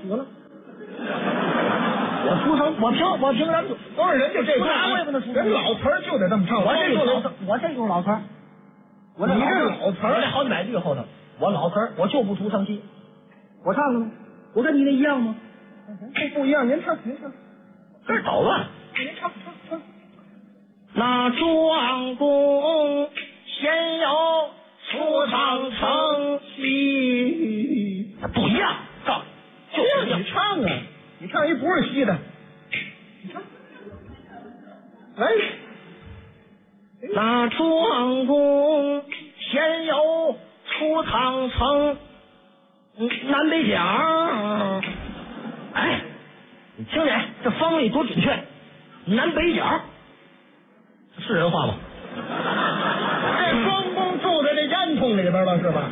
死了。我凭什么？ 都是人家这我也不能出声。 人老词儿就得这么唱。 我这就是老词儿。 你这老词儿， 我这好几百句后头，我老词儿，我就不出唱戏。我唱了吗？我跟你那一样吗？ 不一样，您唱。 这是捣乱。 您唱。 那庄公先有出场成戏，不一样，就是你唱啊，你唱一不是戏的，你唱，来。 那庄公先有出场成南北角，哎，你听见这方位多准确，南北角。是人话吗？ 这庄公住在这烟囱里边了是吧？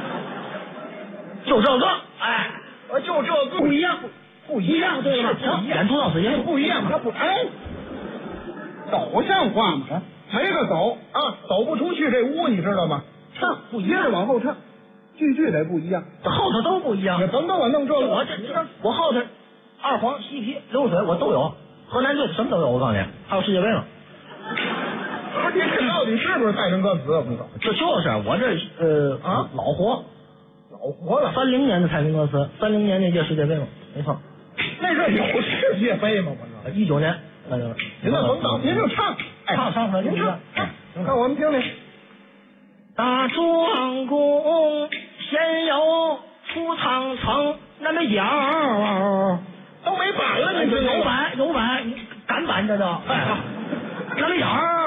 就这个，哎， 就这个不一样，对了吧？演出到此结束， 不一样，他不走像话吗？没个走啊，走不出去这屋，你知道吗？唱不一样，接着往后唱，句得不一样， 后头都不一样。 你甭跟我弄这个， 我后头二黄、西皮、流水我都有，河南队什么都有，我告诉你，还有世界杯呢。 不是，这到底是不是太平歌词啊？不懂， 这就是我这老活了，30年的太平歌词，30年那届世界杯嘛，没错。 那是有世界杯吗？我说 19年，那就您那甭等，您就唱， 唱出来， 您唱，看我们听听。 大庄公先有出场成南北角， 都没板了，你这有板，赶板这叫。南北角，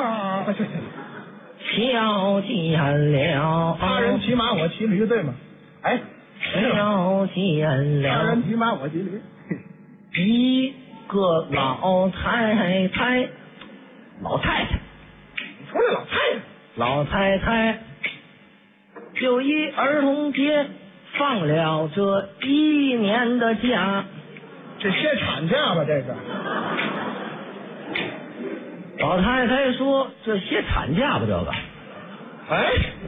瞧见了。 他人骑马，我骑驴，对吗？哎， 瞧见了。 他人骑马，我骑驴。 一个老太太， 你出来老太太就以儿童节放了这1年的假， 这歇产假吧？这是。 老太太说：“这歇产假吧，这个。” 哎，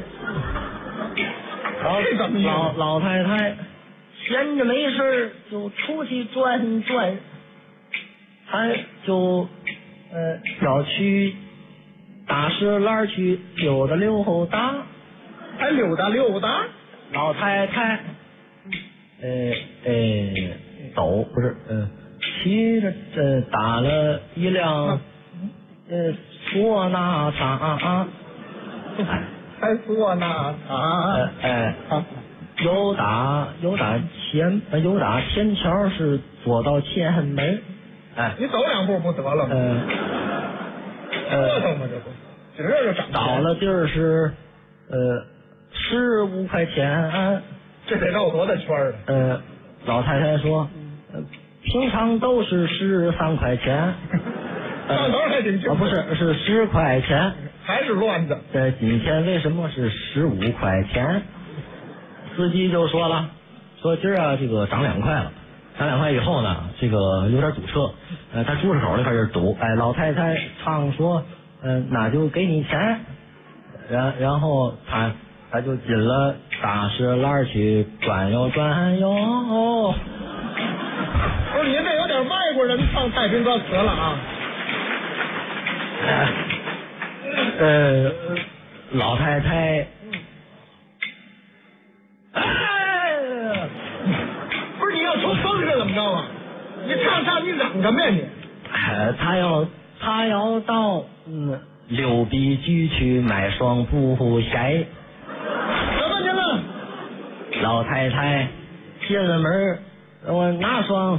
老太太闲着没事就出去转转，她就要去大石栏去溜达， 还溜达。 老太太骑着打了一辆唢呐场， 还唢呐场， 有打天桥是坐到前门， 你走2步不得了吗？折腾吗？这不，指着涨。 到了地儿是15块钱， 这得绕多大圈啊？老太太说，平常都是13块钱。 上头还挺不是10块钱， 还是乱的。 今天为什么是15块钱？司机就说了，说今儿啊，这个涨2块了，涨2块以后呢，这个有点堵车，他珠市口那块儿堵，老太太唱说，那就给你钱，然后他就进了大石栏去转悠。 不是，您这有点外国人唱太平歌词了啊。 老太太， 不是你要出风是怎么着啊？你唱你嚷什么呀你？ 他要到六必居去买双布鞋。 怎么去了？ 老太太进了门，我拿双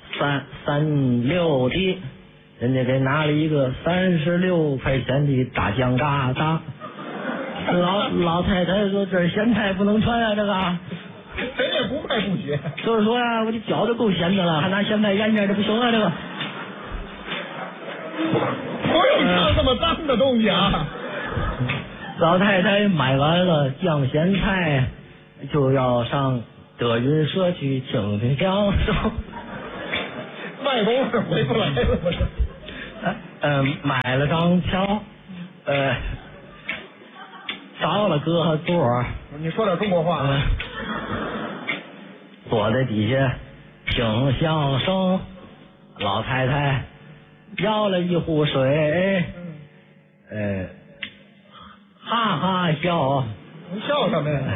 36的。人家给拿了一个36块钱的大酱疙瘩，老太太说：“这咸菜不能穿啊，这个。” 人也不派不学， 就是说呀，我的脚都够咸的了，还拿咸菜腌着，这不行啊，这个。 不用唱这么脏的东西啊！ 老太太买完了酱咸菜，就要上德云社去听相声。 外公是回不来了，不是？ 买了张票，找了个座， 你说点中国话。 坐在底下听相声，老太太舀了一壶水，哈哈笑。 你笑什么呀？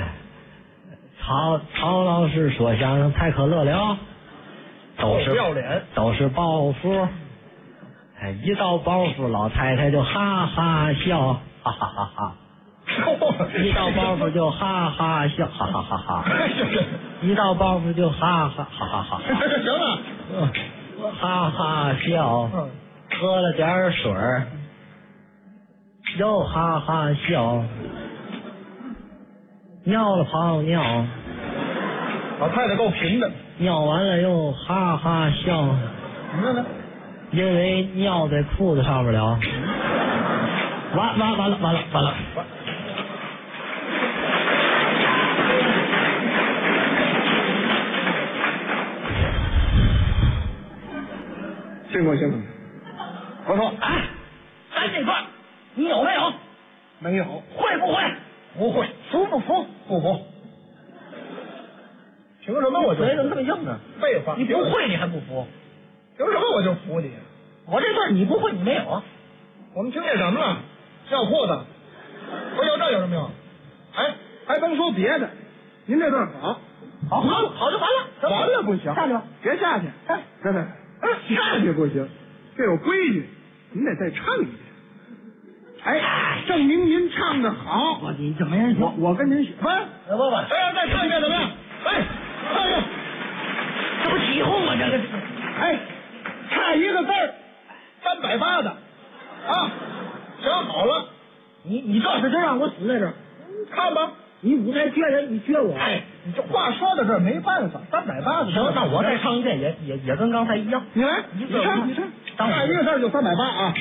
曹老师说相声太可乐了，都是不要脸， 都是包袱。一到包袱，老太太就哈哈笑，哈哈哈哈。一到包袱就哈哈笑，哈哈哈哈。一到包袱就哈哈哈哈哈。 行了， 哈哈笑，喝了点水又哈哈笑，尿了泡尿， 老太太够贫的， 尿完了又哈哈笑， 你看看， 因为尿在裤子上面了。完了。 辛苦。不错， 哎，咱这段你有没有？ 没有， 会不会？ 不会，服不服？不服。凭什么我就？ 嘴怎么这么硬呢？ 废话， 你不会你还不服？ 凭什么我就服你？ 我这段你不会，你没有啊？ 我们听见什么了？要裤子，我要这有什么用？哎，还甭说别的，您这段好， 好就完了， 完了不行， 下去吧， 别下去，哎，等，下去不行，这有规矩，您得再唱一遍。哎，证明您唱的好。 你怎么样？ 我跟您学，不， 哎， 再唱一遍怎么样？哎，唱一遍， 这不起哄吗？这个， 哎，差一个字儿，380的，啊，想好了， 你这是真让我死在这儿？ 看吧， 你舞台撅人，你撅我。 哎，你这话说到这儿没办法，380的。 行，那我再唱一遍，也跟刚才一样。 你来，你唱，差一个字儿就380啊。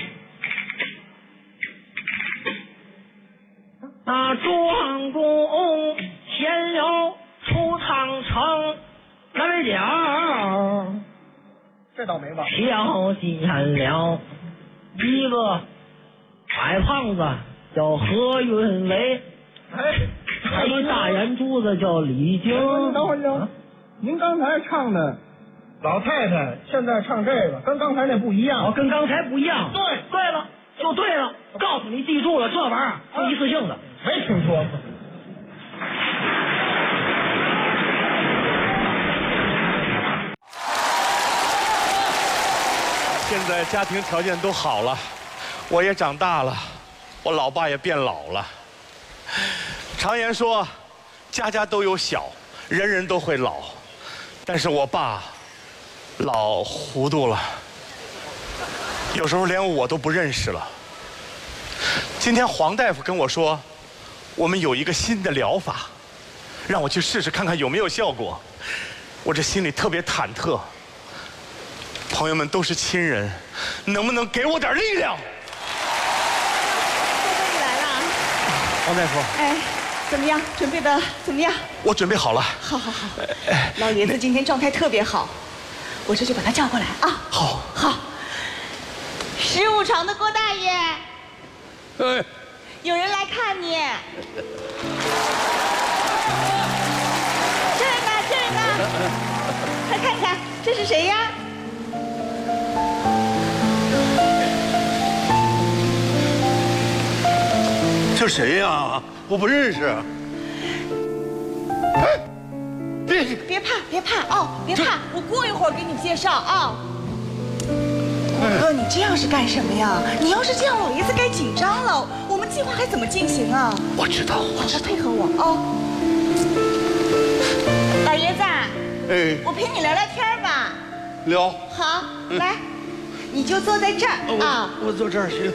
那庄公闲聊出长城，那位讲这倒没忘。 挑见了一个矮胖子叫何云伟， 哎， 一大眼珠子叫李菁。 等会儿，您刚才唱的老太太，现在唱这个跟刚才那不一样。 跟刚才不一样。 对了，就对了。告诉你，记住了，这玩意儿是一次性的。 没听说过。 现在家庭条件都好了，我也长大了，我老爸也变老了。常言说，家家都有小，人人都会老，但是我爸老糊涂了，有时候连我都不认识了。今天黄大夫跟我说，我们有一个新的疗法，让我去试试看看有没有效果。我这心里特别忐忑。朋友们都是亲人，能不能给我点力量？ 大哥，你来了。 黄大夫， 哎，怎么样？准备的怎么样？ 我准备好了。 好。老爷子今天状态特别好，我这就把他叫过来啊。 好。 15场的郭大爷，有人来看你。这儿呢，快看看，这是谁呀？ 这谁呀？我不认识。 别怕哦，别怕，我过一会儿给你介绍啊。国哥，你这样是干什么呀？你要是这样，老爷子该紧张了，我们计划还怎么进行啊？ 我知道， 好好配合我哦。老爷子，我陪你聊聊天吧。 聊。 好，来，你就坐在这儿啊。 我坐这儿行。